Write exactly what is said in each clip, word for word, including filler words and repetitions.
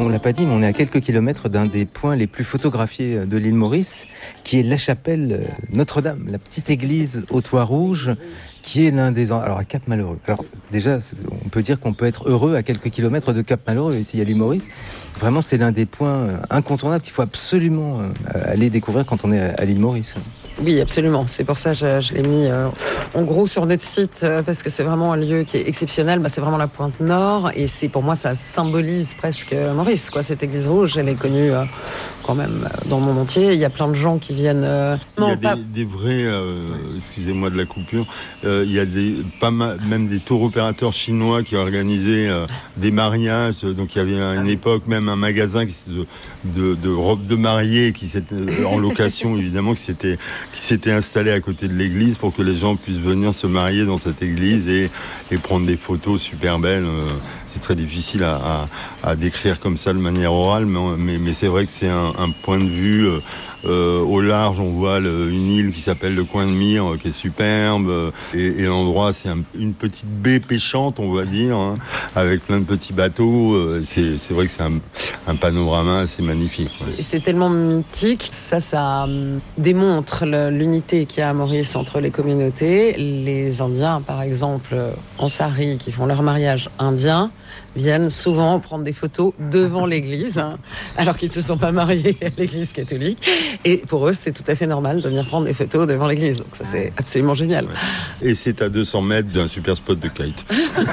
On l'a pas dit, mais on est à quelques kilomètres d'un des points les plus photographiés de l'île Maurice, qui est la chapelle Notre-Dame, la petite église au toit rouge, qui est l'un des... Alors, à Cap-Malheureux. Alors, déjà, on peut dire qu'on peut être heureux à quelques kilomètres de Cap-Malheureux, ici à l'île Maurice. Vraiment, c'est l'un des points incontournables qu'il faut absolument aller découvrir quand on est à l'île Maurice. Oui, absolument. C'est pour ça que je, je l'ai mis euh, en gros sur notre site, euh, parce que c'est vraiment un lieu qui est exceptionnel. Bah, c'est vraiment la pointe nord, et c'est pour moi, ça symbolise presque Maurice, quoi. Cette église rouge, elle est connue euh, quand même dans le monde entier. Il y a plein de gens qui viennent... Euh, il y a non, des, pas... des vrais... Euh, excusez-moi de la coupure. Euh, il y a des, pas mal, même des tours opérateurs chinois qui organisaient euh, des mariages. Donc il y avait à une époque même un magasin qui, de, de, de robes de mariée qui s'était, en location, évidemment, qui s'était... qui s'était installé à côté de l'église pour que les gens puissent venir se marier dans cette église et, et prendre des photos super belles. C'est très difficile à, à, à décrire comme ça de manière orale, mais, mais, mais c'est vrai que c'est un, un point de vue. Euh, euh, au large, on voit le, une île qui s'appelle le Coin de Mire, qui est superbe. Et, et l'endroit, c'est un, une petite baie pêchante, on va dire, hein, avec plein de petits bateaux. C'est, c'est vrai que c'est un, un panorama assez magnifique. Ouais. Et c'est tellement mythique. Ça, ça démontre le, l'unité qu'il y a à Maurice entre les communautés. Les Indiens, par exemple, en sari, qui font leur mariage indien, viennent souvent prendre des photos devant l'église, hein, alors qu'ils ne se sont pas mariés à l'église catholique. Et pour eux, c'est tout à fait normal de venir prendre des photos devant l'église. Donc ça, c'est absolument génial. Et c'est à deux cents mètres d'un super spot de kite.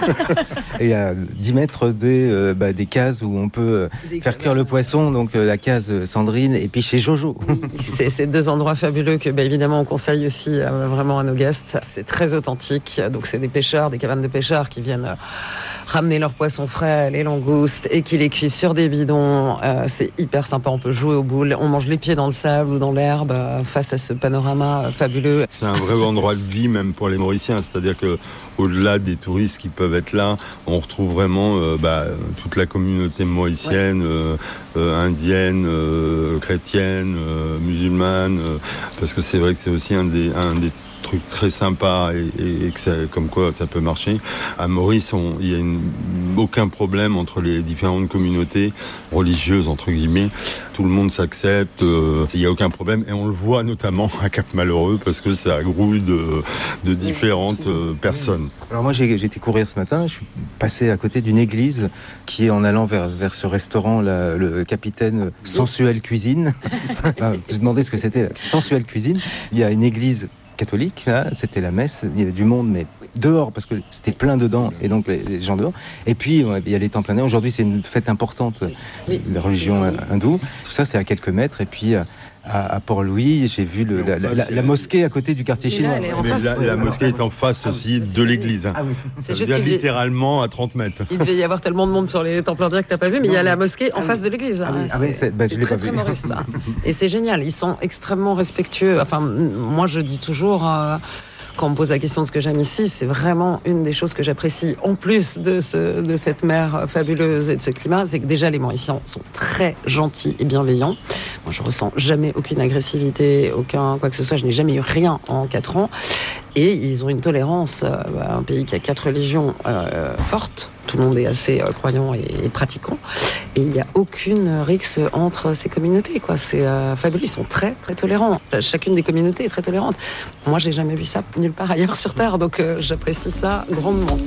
Et à dix mètres des, euh, bah, des cases où on peut euh, faire cuire le poisson, donc euh, la case Sandrine et puis chez Jojo. C'est, c'est deux endroits fabuleux que, bah, évidemment, on conseille aussi euh, vraiment à nos guests. C'est très authentique. Donc c'est des pêcheurs, des cabanes de pêcheurs qui viennent... Euh, ramener leurs poissons frais, les langoustes, et qui les cuisent sur des bidons. Euh, c'est hyper sympa, on peut jouer aux boules. On mange les pieds dans le sable ou dans l'herbe euh, face à ce panorama euh, fabuleux. C'est un vrai endroit de vie même pour les Mauriciens. C'est-à-dire que au-delà des touristes qui peuvent être là, on retrouve vraiment euh, bah, toute la communauté mauricienne, ouais. euh, euh, indienne, euh, chrétienne, euh, musulmane. Euh, parce que c'est vrai que c'est aussi un des... Un des truc très sympa et, et, et que ça, comme quoi ça peut marcher. À Maurice, il n'y a une, aucun problème entre les différentes communautés religieuses, entre guillemets. Tout le monde s'accepte, il euh, n'y a aucun problème. Et on le voit notamment à Cap-Malheureux parce que ça grouille de, de différentes euh, personnes. Alors moi, j'ai, j'ai été courir ce matin. Je suis passé à côté d'une église qui est en allant vers, vers ce restaurant, là, le Capitaine Sensuelle Cuisine. Enfin, je me demandais ce que c'était, Sensuelle Cuisine. Il y a une église catholique, là, c'était la messe, il y avait du monde, mais dehors, parce que c'était plein dedans, et donc les, les gens dehors. Et puis, il y a les temps plein d'air. Aujourd'hui, c'est une fête importante, oui. La religion hindoue. Tout ça, c'est à quelques mètres. Et puis, à, à Port-Louis, j'ai vu le, la, la, la, la mosquée à côté du quartier chinois. Là, mais la, la mosquée est en face ah, aussi de l'église. Hein. Ah, oui. C'est juste littéralement à trente mètres. Il devait y avoir tellement de monde sur les temples indiens que tu n'as pas vu, mais non, il y a la mosquée en ah, face oui. de l'église. Hein. Ah, oui. Ah, oui, c'est, bah, c'est très, très Maurice, ça. Et c'est génial. Ils sont extrêmement respectueux. Enfin, moi, je dis toujours... Euh, quand on me pose la question de ce que j'aime ici, c'est vraiment une des choses que j'apprécie, en plus de, ce, de cette mer fabuleuse et de ce climat, c'est que déjà les Mauriciens sont très gentils et bienveillants. Moi, je ressens jamais aucune agressivité, aucun quoi que ce soit. Je n'ai jamais eu rien en quatre ans. Et ils ont une tolérance, euh, un pays qui a quatre religions euh, fortes. Tout le monde est assez euh, croyant et, et pratiquant. Et il n'y a aucune rixe entre ces communautés, quoi. C'est euh, fabuleux. Ils sont très, très tolérants. Chacune des communautés est très tolérante. Moi, j'ai jamais vu ça nulle part ailleurs sur Terre. Donc, euh, j'apprécie ça grandement.